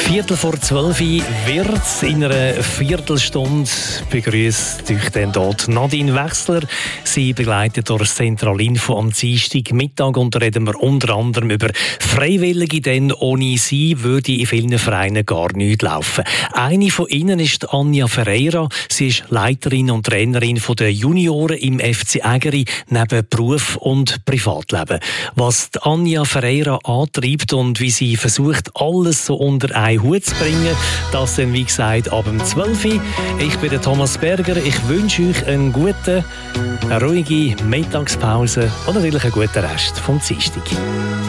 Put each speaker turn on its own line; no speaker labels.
11:15 wird in einer Viertelstunde begrüßt euch dann dort Nadine Wechsler. Sie begleitet durch das Zentralinfo am Dienstagmittag und da reden wir unter anderem über Freiwillige, denn ohne sie würde in vielen Vereinen gar nichts laufen. Eine von ihnen ist Anja Ferreira. Sie ist Leiterin und Trainerin der Junioren im FC Ägeri neben Beruf und Privatleben. Was die Anja Ferreira antreibt und wie sie versucht, alles so unter einen Hut zu bringen, das dann wie gesagt ab dem 12 Uhr. Ich bin der Thomas Berger. Ich wünsche euch eine ruhige Mittagspause und natürlich einen guten Rest vom Dienstag.